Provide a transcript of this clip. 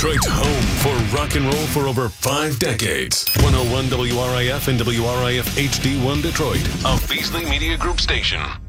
Detroit's home for rock and roll for over 5 decades. 101 WRIF and WRIF HD1 Detroit, a Beasley Media Group station.